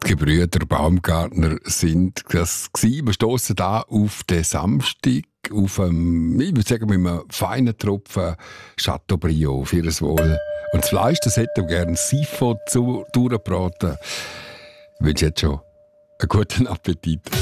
Gebrüder Baumgartner sind das gewesen. Wir stossen da auf den Samstag auf einem, ich würde sagen, mit einem feinen Tropfen Chateaubriand für das Wohl. Und das Fleisch, das hätte ich gerne Sifo durchgebraten. Ich wünsche jetzt schon einen guten Appetit.